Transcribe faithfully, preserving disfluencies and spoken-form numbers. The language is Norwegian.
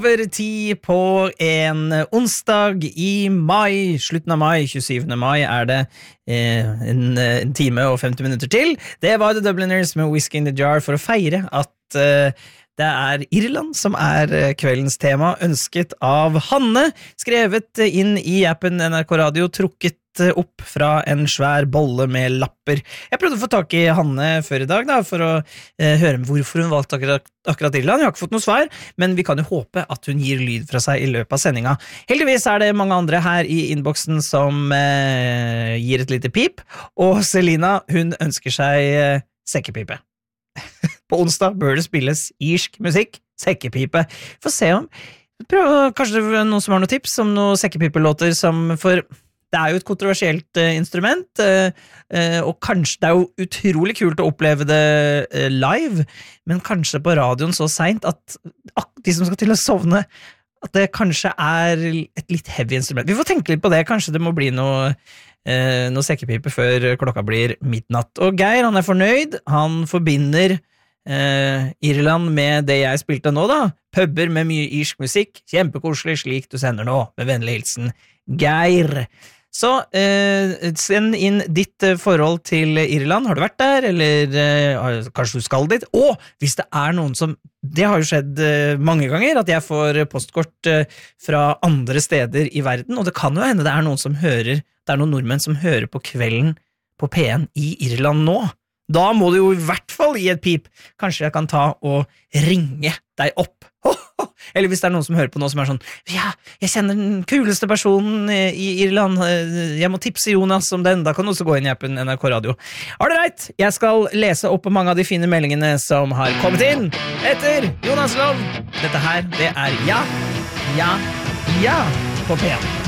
Over ti på en onsdag i mai, slutten av mai, tjuesyvende mai er det eh, en, en time og femti minutter til. Det var The Dubliners med Whiskey in the Jar for å feire at eh, det er Irland som er kveldens tema, ønsket av Hanne, skrevet inn i appen N R K Radio, trukket opp fra en svær bolle med lapper. Jeg prøvde å få tak i Hanne før i dag da, for å eh, høre hvorfor hun valgte akkurat, akkurat Irland. Jeg har ikke fått noe svar, men vi kan jo håpe at hun gir lyd fra seg i løpet av sendinga. Heldigvis er det mange andre her i innboksen som eh, gir et lite pip, og Selina, hun ønsker seg eh, sekkepipe. På onsdag bør det spilles irsk musikk, sekkepipe. Få se om, prøv, kanskje det er noen som har noen tips om noen sekkepipelåter som, for det er jo et kontroversielt uh, instrument, uh, uh, og kanskje det er jo utrolig kult å oppleve det uh, live, men kanskje på radioen så sent at uh, de som skal til å sovne, at det kanskje er et litt heavy instrument. Vi får tenke litt på det, kanskje det må bli noe Uh, noe sekkepipe før klokka blir midnatt. Og Geir, han er fornøyd, han forbinder uh, Irland med det jeg spilte nå da, puber med mye irsk musikk, kjempekoselig slik du sender nå, med vennlig hilsen Geir. Så uh, send inn ditt uh, forhold til Irland, har du vært der, eller uh, kanskje du skal dit, og hvis det er noen som, det har jo skjedd uh, mange ganger, at jeg får postkort uh, fra andre steder i verden, og det kan jo hende det er noen som hører, det er noen nordmenn som hører på Kvelden på P en i Irland nå. Da må du jo i hvert fall gi et pip. Kanskje jeg kan ta og ringe deg opp. Eller hvis det er noen som hører på nå som er sånn, ja, jeg kjenner den kuleste personen i Irland, jeg må tipse Jonas om den, da kan du også gå inn i appen N R K Radio. Alright, jeg skal lese opp mange av de fine meldingene som har kommet inn etter Jonas Lov. Dette her, det er ja, ja, ja på P en.